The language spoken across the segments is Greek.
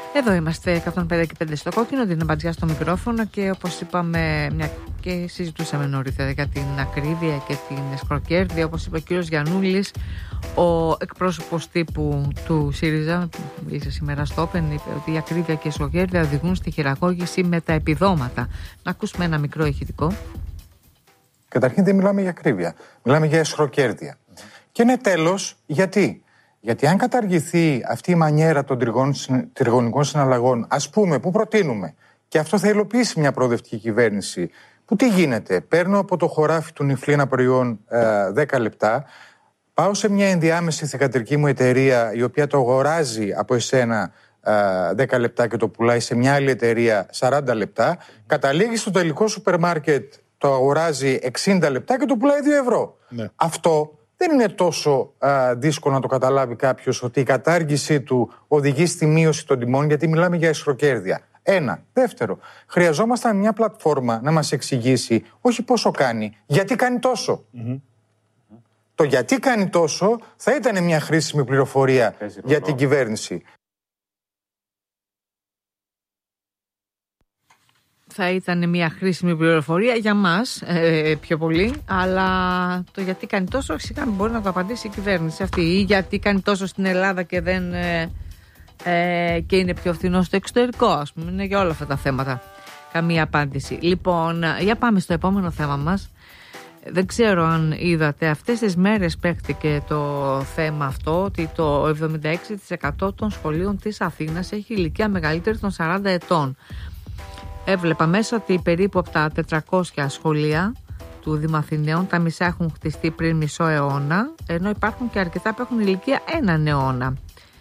Εδώ είμαστε 105 και 5 στο κόκκινο, την Αμπατζιά στο μικρόφωνο και όπως είπαμε και συζητούσαμε νωρίτερα για την ακρίβεια και την εσχροκέρδεια, όπως είπε ο κύριος Γιαννούλης, ο εκπρόσωπος τύπου του ΣΥΡΙΖΑ, μίλησε σήμερα στο Open, είπε ότι η ακρίβεια και η εσχροκέρδεια οδηγούν στη χειραγώγηση με τα επιδόματα. Να ακούσουμε ένα μικρό ηχητικό. Καταρχήν δεν μιλάμε για ακρίβεια, μιλάμε για εσχροκέρδεια. Και είναι τέλος, γιατί? Γιατί αν καταργηθεί αυτή η μανιέρα των τριγωνικών συναλλαγών, ας πούμε, που προτείνουμε, και αυτό θα υλοποιήσει μια προοδευτική κυβέρνηση, που τι γίνεται? Παίρνω από το χωράφι του νυφλή ένα προϊόν 10 λεπτά, πάω σε μια ενδιάμεση θυγατρική μου εταιρεία, η οποία το αγοράζει από εσένα 10 λεπτά και το πουλάει σε μια άλλη εταιρεία 40 λεπτά, καταλήγει στο τελικό σούπερ μάρκετ, το αγοράζει 60 λεπτά και το πουλάει 2 ευρώ. Ναι. Αυτό δεν είναι τόσο δύσκολο να το καταλάβει κάποιος, ότι η κατάργησή του οδηγεί στη μείωση των τιμών, γιατί μιλάμε για εσχροκέρδεια. Ένα. Δεύτερο, χρειαζόμασταν μια πλατφόρμα να μας εξηγήσει όχι πόσο κάνει, γιατί κάνει τόσο. Το γιατί κάνει τόσο θα ήταν μια χρήσιμη πληροφορία για την κυβέρνηση. Θα ήταν μια χρήσιμη πληροφορία για μας πιο πολύ, αλλά το γιατί κάνει τόσο φυσικά μπορεί να το απαντήσει η κυβέρνηση αυτή, ή γιατί κάνει τόσο στην Ελλάδα και δεν και είναι πιο φθηνό στο εξωτερικό, ας πούμε. Είναι για όλα αυτά τα θέματα καμία απάντηση. Λοιπόν, για πάμε στο επόμενο θέμα μας. Δεν ξέρω αν είδατε, αυτές τις μέρες παίχτηκε το θέμα αυτό, ότι το 76% των σχολείων της Αθήνας έχει ηλικία μεγαλύτερη των 40 ετών. Έβλεπα μέσα ότι περίπου από τα 400 σχολεία του Δήμου Αθηναίων, τα μισά έχουν χτιστεί πριν μισό αιώνα, ενώ υπάρχουν και αρκετά που έχουν ηλικία έναν αιώνα.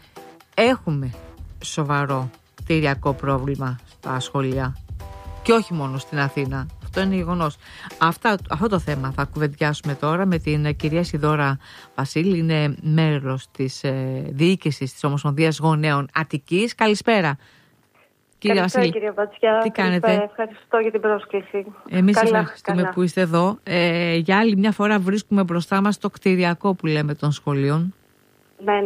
Έχουμε σοβαρό κτηριακό πρόβλημα στα σχολεία και όχι μόνο στην Αθήνα. Αυτό είναι γεγονός. Αυτό το θέμα θα κουβεντιάσουμε τώρα με την κυρία Σιδώρα Βασίλη, είναι μέλος της διοίκησης της Ομοσπονδίας Γονέων Αττικής. Καλησπέρα. Κύριε Βασίλη, κυρία Μπατσιά, τι κάνετε? Ευχαριστώ για την πρόσκληση. Εμείς ευχαριστούμε που είστε εδώ. Για άλλη μια φορά βρίσκουμε μπροστά μας το κτηριακό που λέμε των σχολείων. Ναι.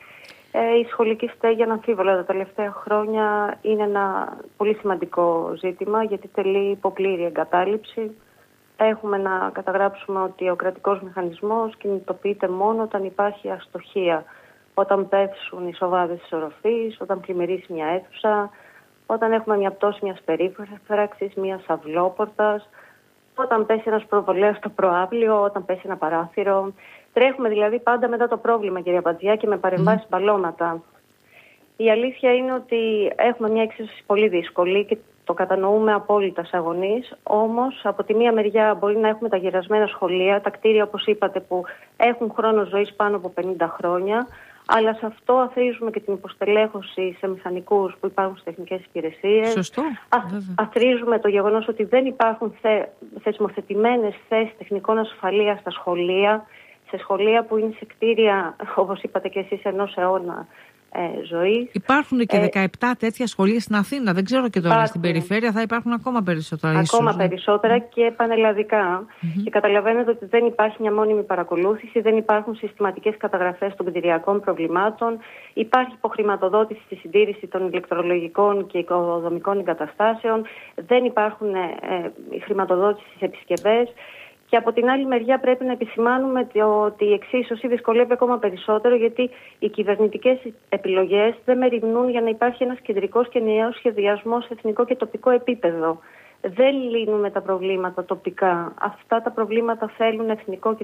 Η σχολική στέγη αναμφίβολα τα τελευταία χρόνια είναι ένα πολύ σημαντικό ζήτημα, γιατί τελεί υποπλήρη εγκατάλειψη. Έχουμε να καταγράψουμε ότι ο κρατικός μηχανισμός κινητοποιείται μόνο όταν υπάρχει αστοχία. Όταν πέφτουν οι σοβάδες της οροφής, όταν πλημμυρίσει μια αίθουσα, όταν έχουμε μια πτώση μιας περίφραξης, μιας αυλόπορτας, όταν πέσει ένας προβολέας στο προάβλιο, όταν πέσει ένα παράθυρο. Τρέχουμε δηλαδή πάντα μετά το πρόβλημα, κυρία Μπατζιά, και με παρεμβάσεις μπαλώματα. Η αλήθεια είναι ότι έχουμε μια εξίσωση πολύ δύσκολη και το κατανοούμε απόλυτα σαν γονείς. Όμως, από τη μία μεριά μπορεί να έχουμε τα γερασμένα σχολεία, τα κτίρια, όπως είπατε, που έχουν χρόνο ζωής πάνω από 50 χρόνια. Αλλά σε αυτό αθροίζουμε και την υποστελέχωση σε μηχανικούς που υπάρχουν στις τεχνικές υπηρεσίες. Σωστό. Αθροίζουμε το γεγονός ότι δεν υπάρχουν θεσμοθετημένες θέσεις τεχνικών ασφαλείας στα σχολεία, σε σχολεία που είναι σε κτίρια, όπως είπατε και εσείς, ενός αιώνα ζωής. Υπάρχουν και 17 τέτοια σχολεία στην Αθήνα. Δεν ξέρω και τώρα στην περιφέρεια θα υπάρχουν ακόμα περισσότερα. Περισσότερα και πανελλαδικά. Και καταλαβαίνετε ότι δεν υπάρχει μια μόνιμη παρακολούθηση, δεν υπάρχουν συστηματικές καταγραφές των κτηριακών προβλημάτων, υπάρχει υποχρηματοδότηση στη συντήρηση των ηλεκτρολογικών και οικοδομικών εγκαταστάσεων, δεν υπάρχουν χρηματοδότηση στις επισκευές. Και από την άλλη μεριά πρέπει να επισημάνουμε ότι η εξίσωση δυσκολεύει ακόμα περισσότερο, γιατί οι κυβερνητικές επιλογές δεν μεριμνούν για να υπάρχει ένας κεντρικός και ενιαίος σχεδιασμός σε εθνικό και τοπικό επίπεδο. Δεν λύνουμε τα προβλήματα τοπικά. Αυτά τα προβλήματα θέλουν εθνικό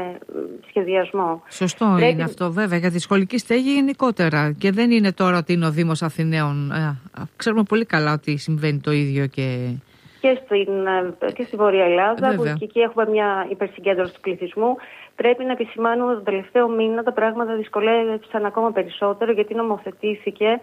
σχεδιασμό. Σωστό είναι αυτό, βέβαια, για τη σχολική στέγη γενικότερα. Και δεν είναι τώρα ότι είναι ο Δήμος Αθηναίων. Ξέρουμε πολύ καλά ότι συμβαίνει το ίδιο και στη Βόρεια Ελλάδα, που και εκεί έχουμε μια υπερσυγκέντρωση του πληθυσμού. Πρέπει να επισημάνουμε ότι το τελευταίο μήνα τα πράγματα δυσκολεύσαν ακόμα περισσότερο, γιατί νομοθετήθηκε